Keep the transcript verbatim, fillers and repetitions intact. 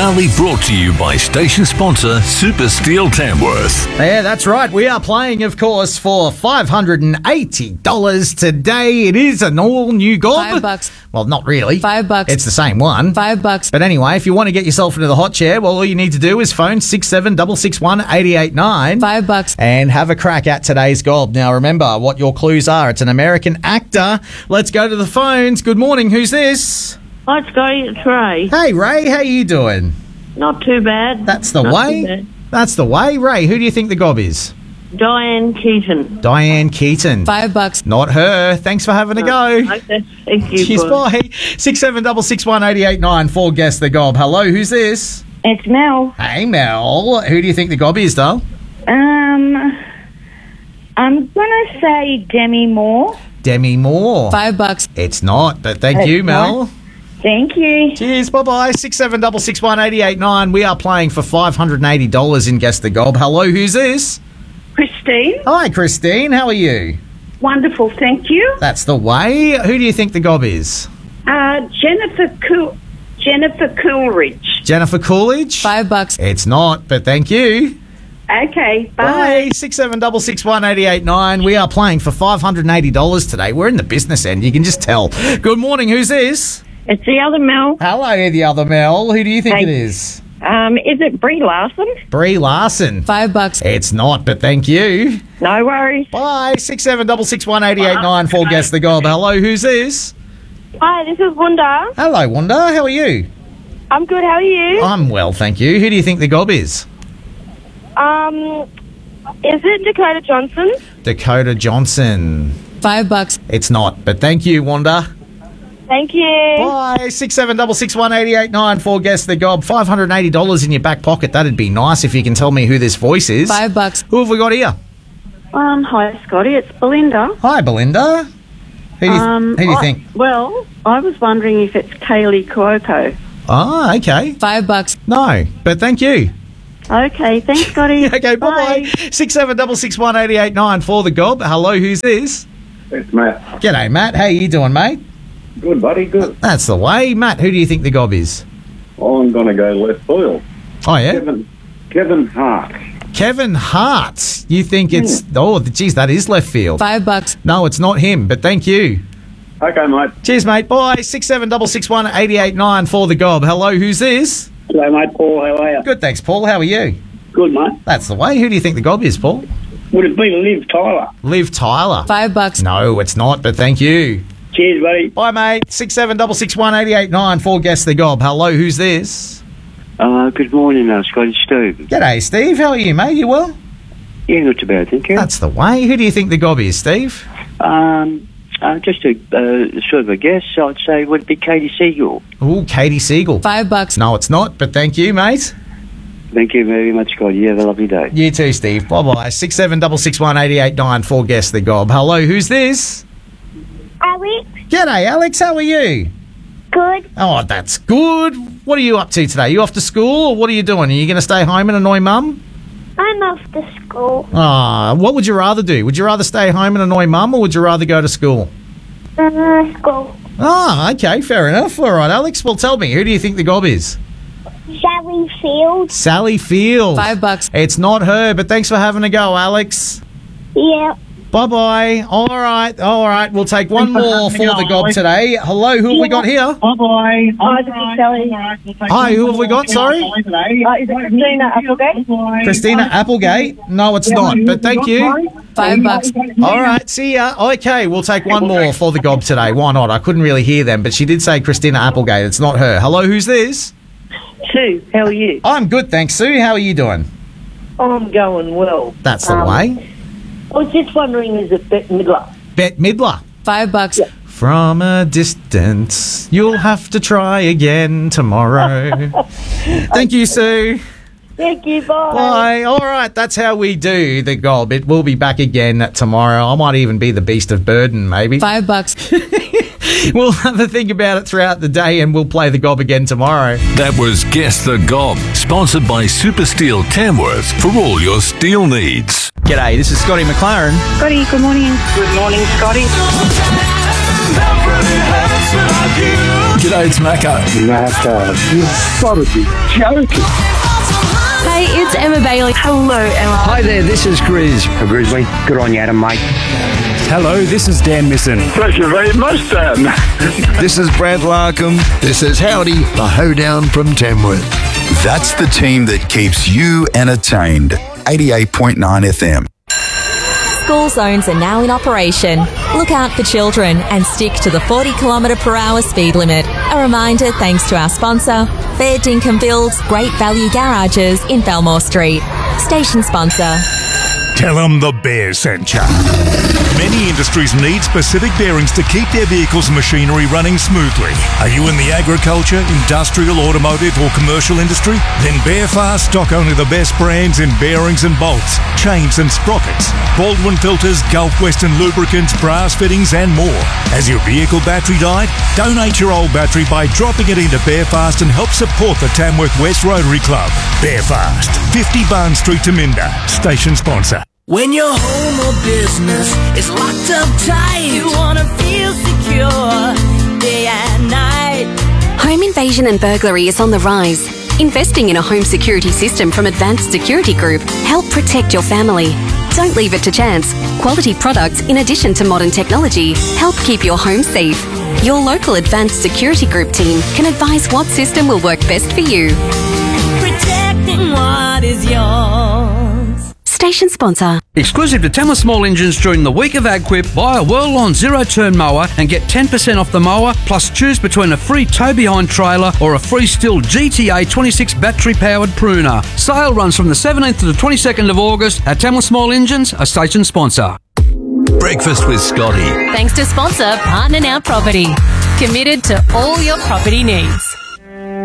Proudly brought to you by station sponsor Super Steel Tamworth. Yeah, that's right. We are playing, of course, for five hundred eighty dollars today. It is an all-new gob. Five bucks. Well, not really. Five bucks. It's the same one. Five bucks. But anyway, if you want to get yourself into the hot chair, well, all you need to do is phone six seven six six one, eight eight nine. Five bucks. And have a crack at today's gob. Now, remember what your clues are. It's an American actor. Let's go to the phones. Good morning. Who's this? Hi, Scotty. It's Ray. Hey, Ray. How you doing? Not too bad. That's the Not way. too bad. That's the way. Ray, who do you think the gob is? Diane Keaton. Diane Keaton. Five bucks. Not her. Thanks for having a go. Okay. Thank you. She's boy. bye. six seven six six one, eight eight nine. Four guess the gob. Hello, who's this? It's Mel. Hey, Mel. Who do you think the gob is, though? Um, I'm gonna say Demi Moore. Demi Moore. Five bucks. It's not, but thank It's you, Mel. not. Thank you. Cheers. Bye-bye. six seven six six one, eight eight nine. We are playing for five hundred eighty dollars in Guess the Gob. Hello, who's this? Christine. Hi, Christine. How are you? Wonderful, thank you. That's the way. Who do you think the gob is? Uh, Jennifer Cool, Jennifer Coolidge. Jennifer Coolidge? Five bucks. It's not, but thank you. Okay, bye. Bye. six seven six six one, eight eight nine. We are playing for five hundred eighty dollars today. We're in the business end. You can just tell. Good morning. Who's this? It's the other Mel. Hello, the other Mel. Who do you think Hey. it is? Um, is it Brie Larson? Brie Larson. Five bucks. It's not, but thank you. No worries. Bye. six seven six six one, eight eight nine. Four guess the gob. Hello, who's this? Hi, this is Wanda. Hello, Wanda. How are you? I'm good. How are you? I'm well, thank you. Who do you think the gob is? Um, is it Dakota Johnson? Dakota Johnson. Five bucks. It's not, but thank you, Wanda. Thank you. Bye. six seven six six one, eight eight nine. Four guess the gob. five hundred eighty dollars in your back pocket. That'd be nice if you can tell me who this voice is. Five bucks. Who have we got here? Um, hi, Scotty. It's Belinda. Hi, Belinda. Who do you, Um, who do you I- think? Well, I was wondering if it's Kaylee Cuoco. Oh, okay. Five bucks. No, but thank you. Okay, thanks, Scotty. Okay, bye-bye. six seven six six one, eight eight nine for the gob. Hello, who's this? It's Matt. G'day, Matt. How you doing, mate? Good, buddy, good. That's the way. Matt, who do you think the gob is? I'm going to go left field. Oh, yeah? Kevin, Kevin Hart. Kevin Hart. You think it's... Oh, geez, that is left field. Five bucks. No, it's not him, but thank you. Okay, mate. Cheers, mate. Bye. six seven six six one, eight eight nine for the gob. Hello, who's this? Hello, mate. Paul, how are you? Good, thanks, Paul. How are you? Good, mate. That's the way. Who do you think the gob is, Paul? Would it be Liv Tyler? Liv Tyler. Five bucks. No, it's not, but thank you. Cheers, buddy. Bye, mate. six seven six six one, eight eight nine for guess the gob. Hello, who's this? Uh, good morning, uh, Scotty. Steve. G'day, Steve. How are you, mate? You well? Yeah, not too bad, thank you. That's the way. Who do you think the gob is, Steve? Um, uh, just a uh, sort of a guess, I'd say would be Katie Siegel. Oh, Katie Siegel. Five bucks. No, it's not, but thank you, mate. Thank you very much, Scotty. You have a lovely day. You too, Steve. Bye-bye. six seven six six one, eight eight nine for guess the gob. Hello, who's this? Alex. G'day, Alex. How are you? Good. Oh, that's good. What are you up to today? You off to school, or what are you doing? Are you going to stay home and annoy Mum? I'm off to school. Ah, what would you rather do? Would you rather stay home and annoy Mum, or would you rather go to school? Uh, school. Ah, okay, fair enough. All right, Alex. Well, tell me, who do you think the gob is? Sally Field. Sally Field. Five bucks. It's not her, but thanks for having a go, Alex. Yeah. Bye-bye. All right, all right. We'll take one more for the gob today. Hello, who have we got here? Bye-bye. Hi, this is Sally. Hi, who have we got, sorry? Uh, is it Christina Applegate? Christina Applegate? No, it's not, but thank you. Five bucks. All right, see ya. Okay, we'll take one more for the gob today. Why not? I couldn't really hear them, but she did say Christina Applegate. It's not her. Hello, who's this? Sue, how are you? I'm good, thanks, Sue. How are you doing? I'm going well. That's the Um, way. I was just wondering, is it Bette Midler? Bette Midler. Five bucks. From a distance, you'll have to try again tomorrow. Thank you, Sue. Thank you, bye. Bye. All right, that's how we do the gob. It will be back again tomorrow. I might even be the beast of burden, maybe. Five bucks. We'll have a think about it throughout the day and we'll play the gob again tomorrow. That was Guess the Gob, sponsored by Super Steel Tamworth for all your steel needs. G'day, this is Scotty McLaren. Scotty, good morning. Good morning, Scotty. That really hurts when I do. G'day, it's Macca. Macca, you've got to be joking. Hey, it's Emma Bailey. Hello, Emma. Hi there, this is Grizz. Grizzly, good on you, Adam, mate. Hello, this is Dan Misson. Pleasure very much, Dan. This is Brad Larkham. This is Howdy, the hoedown from Tamworth. That's the team that keeps you entertained. eighty-eight point nine F M. School zones are now in operation. Look out for children and stick to the forty kilometre per hour speed limit. A reminder thanks to our sponsor, Fair Dinkum Builds Great Value Garages in Belmore Street. Station sponsor. Tell them the bear sent ya. Many industries need specific bearings to keep their vehicles and machinery running smoothly. Are you in the agriculture, industrial, automotive or commercial industry? Then Bearfast stock only the best brands in bearings and bolts, chains and sprockets, Baldwin filters, Gulf Western lubricants, brass fittings and more. Has your vehicle battery died? Donate your old battery by dropping it into Bearfast and help support the Tamworth West Rotary Club. Bearfast, fifty Barn Street, Taminda. Station sponsor. When your home or business is locked up tight, you wanna feel secure day and night. Home invasion and burglary is on the rise. Investing in a home security system from Advanced Security Group help protect your family. Don't leave it to chance. Quality products, in addition to modern technology, help keep your home safe. Your local Advanced Security Group team can advise what system will work best for you. Protecting what is yours. Station sponsor. Exclusive to Tamworth Small Engines during the week of AgQuip, buy a Whirlon zero-turn mower and get ten percent off the mower, plus choose between a free tow-behind trailer or a free Stihl G T A twenty-six battery-powered pruner. Sale runs from the seventeenth to the twenty-second of August at Tamworth Small Engines, a station sponsor. Breakfast with Scotty. Thanks to sponsor Partner Now Property. Committed to all your property needs.